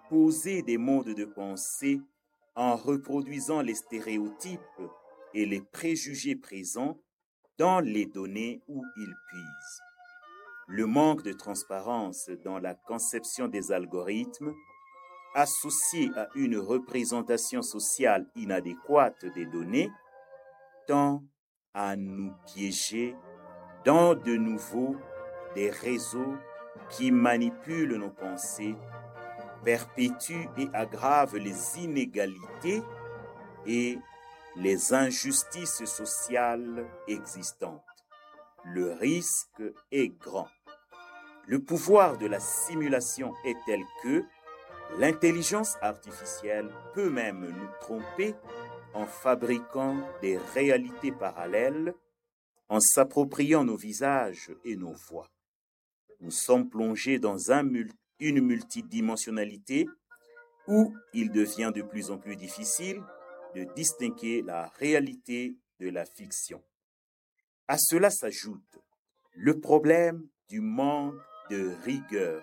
poser des modes de pensée en reproduisant les stéréotypes et les préjugés présents dans les données où ils puisent. Le manque de transparence dans la conception des algorithmes, associé à une représentation sociale inadéquate des données, tend à nous piéger dans de nouveau des réseaux qui manipulent nos pensées, perpétuent et aggravent les inégalités et les injustices sociales existantes. Le risque est grand. Le pouvoir de la simulation est tel que l'intelligence artificielle peut même nous tromper en fabriquant des réalités parallèles, en s'appropriant nos visages et nos voix. Nous sommes plongés dans une multidimensionnalité où il devient de plus en plus difficile de distinguer la réalité de la fiction. À cela s'ajoute le problème du manque de rigueur.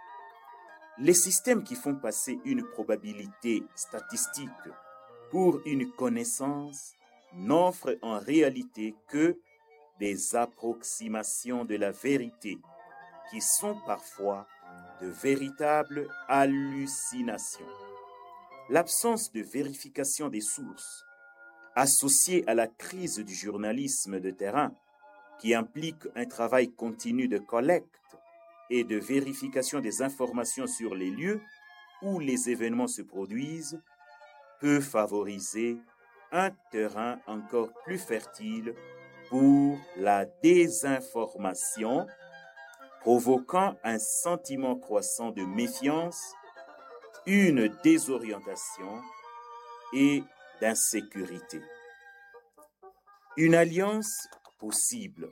Les systèmes qui font passer une probabilité statistique pour une connaissance n'offrent en réalité que des approximations de la vérité qui sont parfois de véritables hallucinations. L'absence de vérification des sources, associée à la crise du journalisme de terrain, qui implique un travail continu de collecte et de vérification des informations sur les lieux où les événements se produisent, peut favoriser un terrain encore plus fertile pour la désinformation, provoquant un sentiment croissant de méfiance, une désorientation et d'insécurité. Une alliance possible.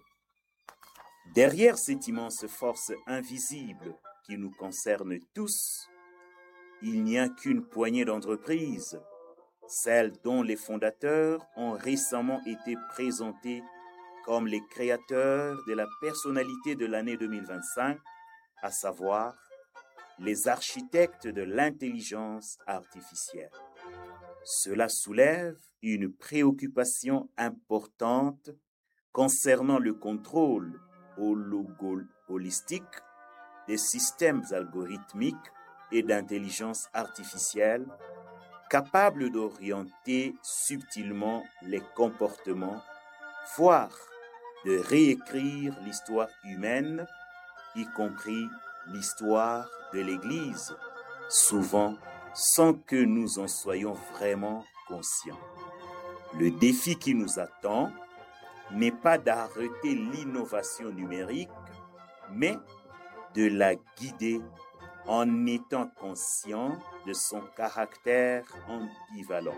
Derrière cette immense force invisible qui nous concerne tous, il n'y a qu'une poignée d'entreprises, celles dont les fondateurs ont récemment été présentés comme les créateurs de la personnalité de l'année 2025, à savoir les architectes de l'intelligence artificielle. Cela soulève une préoccupation importante concernant le contrôle oligopolistique des systèmes algorithmiques et d'intelligence artificielle capables d'orienter subtilement les comportements, voire de réécrire l'histoire humaine, y compris l'histoire de l'Église, souvent sans que nous en soyons vraiment conscients. Le défi qui nous attend n'est pas d'arrêter l'innovation numérique, mais de la guider en étant conscient de son caractère ambivalent.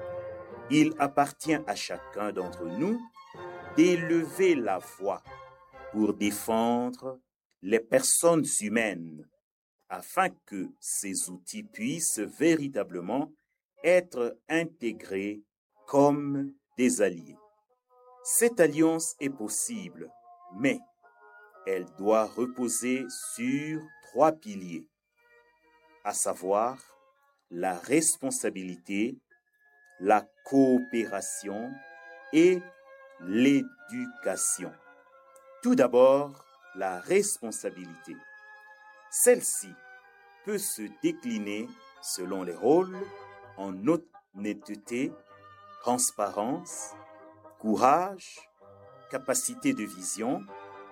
Il appartient à chacun d'entre nous d'élever la voix pour défendre les personnes humaines afin que ces outils puissent véritablement être intégrés comme des alliés. Cette alliance est possible, mais elle doit reposer sur 3 piliers, à savoir la responsabilité, la coopération et l'éducation. Tout d'abord, la responsabilité. Celle-ci peut se décliner selon les rôles en honnêteté, transparence, courage, capacité de vision,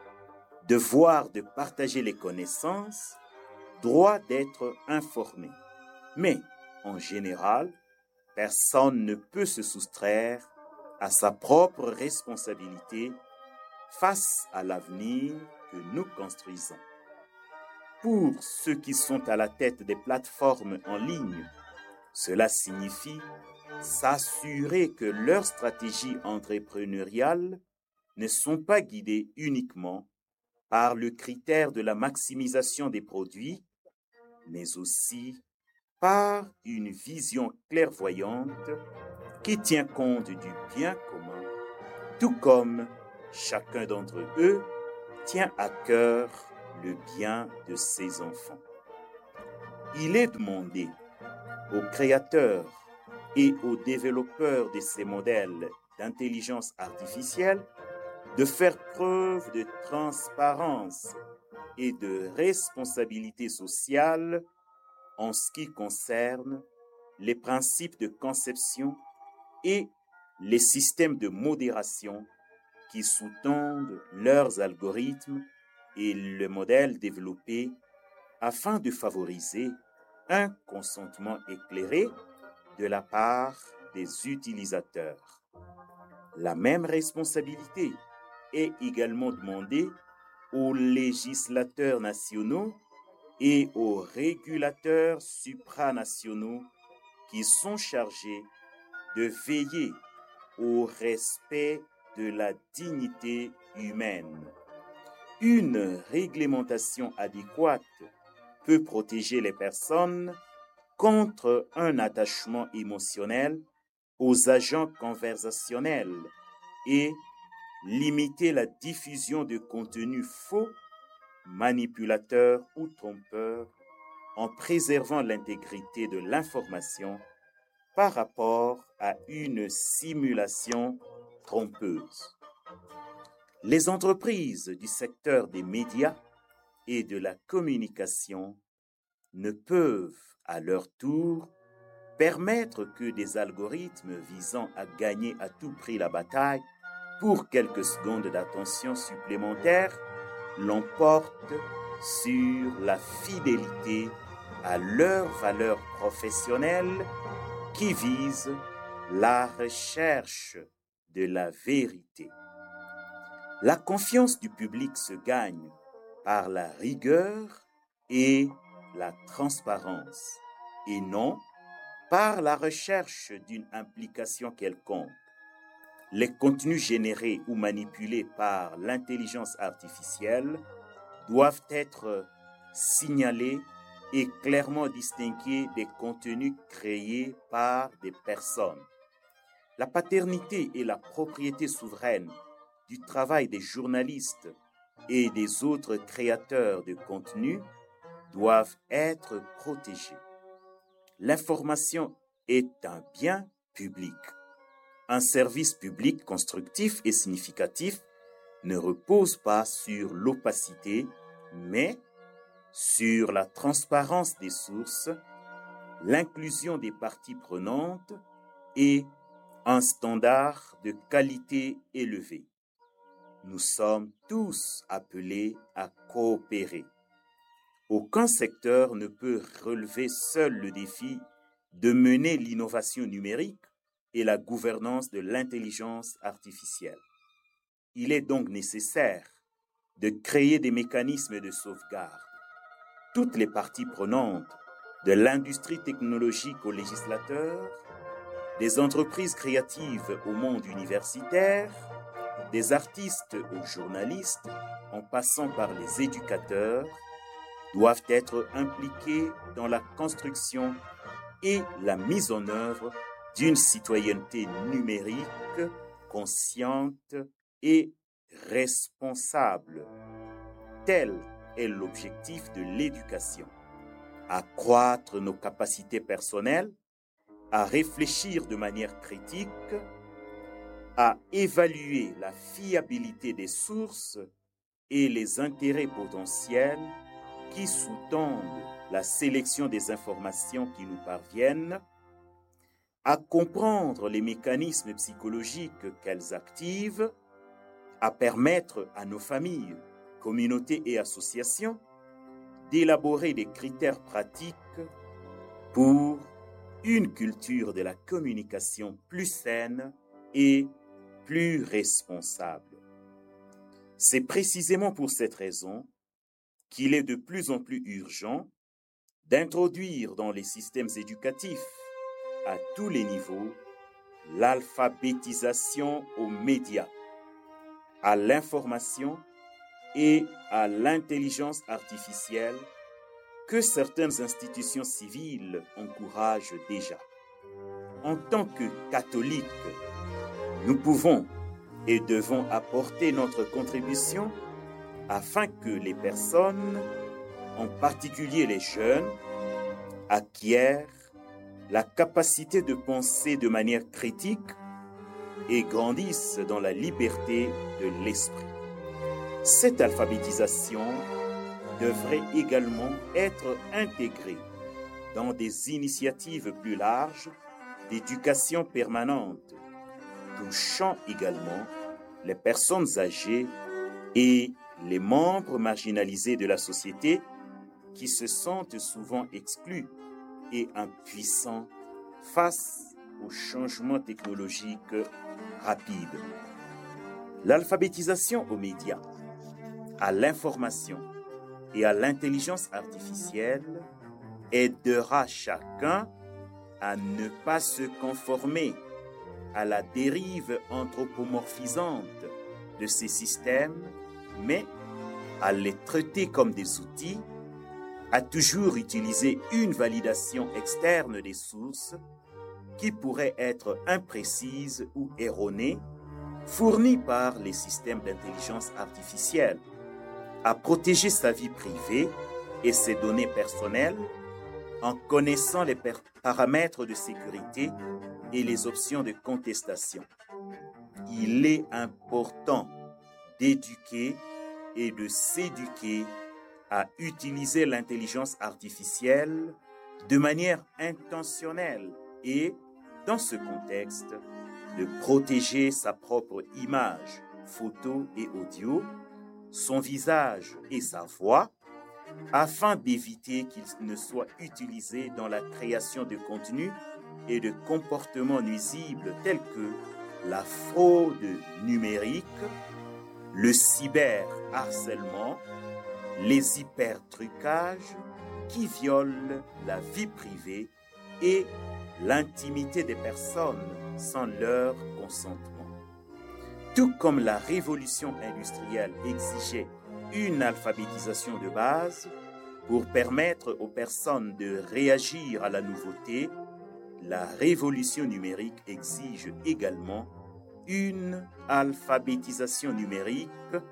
devoir de partager les connaissances, droit d'être informé. Mais, en général, personne ne peut se soustraire à sa propre responsabilité face à l'avenir que nous construisons. Pour ceux qui sont à la tête des plateformes en ligne, cela signifie s'assurer que leurs stratégies entrepreneuriales ne sont pas guidées uniquement par le critère de la maximisation des produits, mais aussi par une vision clairvoyante qui tient compte du bien commun, tout comme chacun d'entre eux tient à cœur le bien de ses enfants. Il est demandé aux créateurs et aux développeurs de ces modèles d'intelligence artificielle de faire preuve de transparence et de responsabilité sociale en ce qui concerne les principes de conception et les systèmes de modération qui sous-tendent leurs algorithmes et le modèle développé afin de favoriser un consentement éclairé de la part des utilisateurs. La même responsabilité est également demandée aux législateurs nationaux et aux régulateurs supranationaux qui sont chargés de veiller au respect de la dignité humaine. Une réglementation adéquate peut protéger les personnes contre un attachement émotionnel aux agents conversationnels et limiter la diffusion de contenus faux, manipulateurs ou trompeurs en préservant l'intégrité de l'information par rapport à une simulation trompeuse. Les entreprises du secteur des médias et de la communication ne peuvent, à leur tour, permettre que des algorithmes visant à gagner à tout prix la bataille pour quelques secondes d'attention supplémentaires l'emportent sur la fidélité à leurs valeurs professionnelles qui visent la recherche de la vérité. La confiance du public se gagne par la rigueur et la transparence, et non par la recherche d'une implication quelconque. Les contenus générés ou manipulés par l'intelligence artificielle doivent être signalés et clairement distingués des contenus créés par des personnes. La paternité et la propriété souveraine du travail des journalistes et des autres créateurs de contenu doivent être protégées. L'information est un bien public. Un service public constructif et significatif ne repose pas sur l'opacité, mais sur la transparence des sources, l'inclusion des parties prenantes et un standard de qualité élevé. Nous sommes tous appelés à coopérer. Aucun secteur ne peut relever seul le défi de mener l'innovation numérique et la gouvernance de l'intelligence artificielle. Il est donc nécessaire de créer des mécanismes de sauvegarde. Toutes les parties prenantes, de l'industrie technologique aux législateurs, des entreprises créatives au monde universitaire, des artistes aux journalistes, en passant par les éducateurs, doivent être impliqués dans la construction et la mise en œuvre d'une citoyenneté numérique consciente et responsable. Tel est l'objectif de l'éducation. Accroître nos capacités personnelles, à réfléchir de manière critique, à évaluer la fiabilité des sources et les intérêts potentiels qui sous-tendent la sélection des informations qui nous parviennent, à comprendre les mécanismes psychologiques qu'elles activent, à permettre à nos familles, communautés et associations d'élaborer des critères pratiques pour une culture de la communication plus saine et plus responsable. C'est précisément pour cette raison qu'il est de plus en plus urgent d'introduire dans les systèmes éducatifs à tous les niveaux l'alphabétisation aux médias, à l'information et à l'intelligence artificielle que certaines institutions civiles encouragent déjà. En tant que catholiques, nous pouvons et devons apporter notre contribution afin que les personnes, en particulier les jeunes, acquièrent la capacité de penser de manière critique et grandissent dans la liberté de l'esprit. Cette alphabétisation devrait également être intégrée dans des initiatives plus larges d'éducation permanente, touchant également les personnes âgées et les membres marginalisés de la société qui se sentent souvent exclus et impuissants face aux changements technologiques rapides. L'alphabétisation aux médias, à l'information et à l'intelligence artificielle aidera chacun à ne pas se conformer à la dérive anthropomorphisante de ces systèmes, mais à les traiter comme des outils, à toujours utiliser une validation externe des sources qui pourraient être imprécises ou erronées, fournies par les systèmes d'intelligence artificielle, à protéger sa vie privée et ses données personnelles en connaissant les paramètres de sécurité et les options de contestation. Il est important d'éduquer et de s'éduquer à utiliser l'intelligence artificielle de manière intentionnelle et, dans ce contexte, de protéger sa propre image, photo et audio, son visage et sa voix, afin d'éviter qu'il ne soit utilisé dans la création de contenus et de comportements nuisibles tels que la fraude numérique, le cyberharcèlement, les hypertrucages qui violent la vie privée et l'intimité des personnes sans leur consentement. Tout comme la révolution industrielle exigeait une alphabétisation de base pour permettre aux personnes de réagir à la nouveauté, la révolution numérique exige également une alphabétisation numérique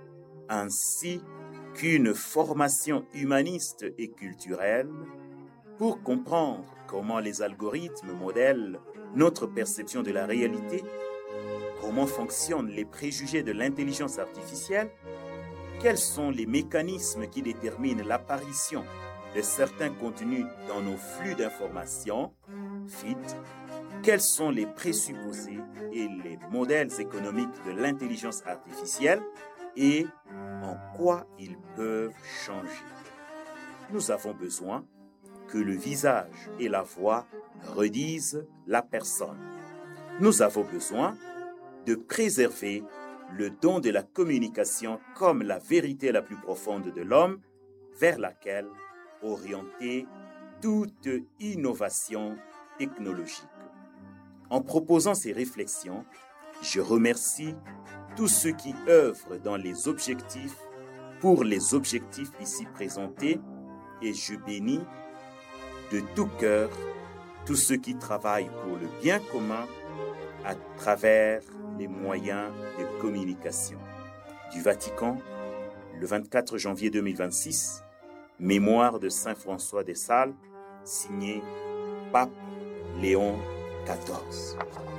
ainsi qu'une formation humaniste et culturelle pour comprendre comment les algorithmes modèlent notre perception de la réalité, comment fonctionnent les préjugés de l'intelligence artificielle, quels sont les mécanismes qui déterminent l'apparition de certains contenus dans nos flux d'informations, FIT, quels sont les présupposés et les modèles économiques de l'intelligence artificielle et en quoi ils peuvent changer. Nous avons besoin que le visage et la voix redisent la personne. Nous avons besoin de préserver le don de la communication comme la vérité la plus profonde de l'homme vers laquelle orienter toute innovation technologique. En proposant ces réflexions, je remercie tous ceux qui œuvrent dans les objectifs pour les objectifs ici présentés et je bénis de tout cœur tous ceux qui travaillent pour le bien commun à travers les moyens de communication. Du Vatican, le 24 janvier 2026, mémoire de Saint François de Sales, signé Pape Léon XIV.